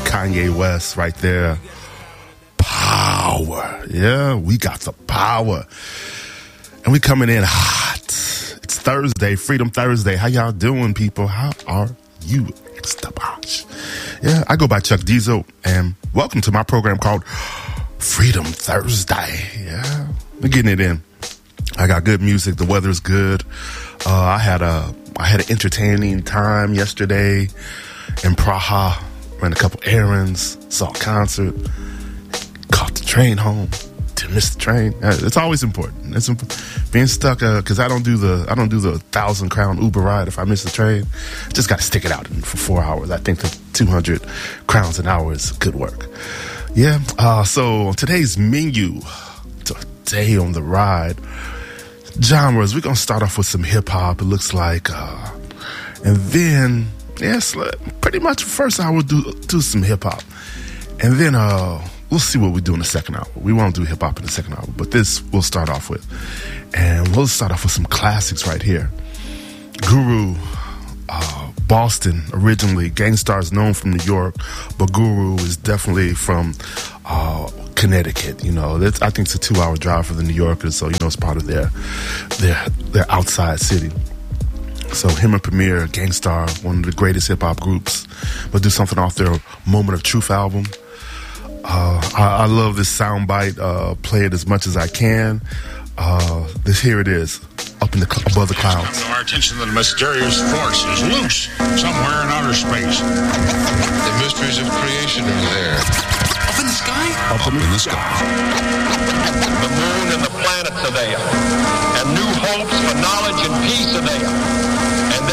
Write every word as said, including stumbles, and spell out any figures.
Kanye West right there. Power. Yeah, we got the power. And we coming in hot. It's Thursday, Freedom Thursday. How y'all doing, people? How are you? It's the Bosh. Yeah, I go by Chuck Diesel, and welcome to my program called Freedom Thursday. Yeah, we're getting it in. I got good music. The weather's good. Uh, I had a I had an entertaining time yesterday in Praha. Ran a couple errands, saw a concert, caught the train home. Didn't miss the train. Uh, it's always important. It's imp- being stuck because uh, I don't do the I don't do the thousand crown Uber ride if I miss the train. Just got to stick it out for four hours. I think the two hundred crowns an hour is good work. Yeah. Uh, so today's menu, today on the ride, genres. We're gonna start off with some hip hop. It looks like, uh, and then yes, pretty much first I will do do some hip hop, and then uh. We'll see what we do in the second hour. We won't do hip-hop in the second hour, but this we'll start off with. And we'll start off with some classics right here. Guru, uh, Boston originally. Gang Starr is known from New York, but Guru is definitely from uh, Connecticut. You know, that's, I think it's a two-hour drive for the New Yorkers, so, you know, it's part of their, their, their outside city. So him and Premier, Gang Starr, one of the greatest hip-hop groups, but do something off their Moment of Truth album. Uh, I, I love this soundbite. Uh, play it as much as I can. Uh, this here it is, up in the above the clouds. It's come to our attention that a mysterious force is loose somewhere in outer space. The mysteries of creation are there. Up in the sky. Up, up in, in the sky. The moon and the planets are there, and new hopes for knowledge and peace are there.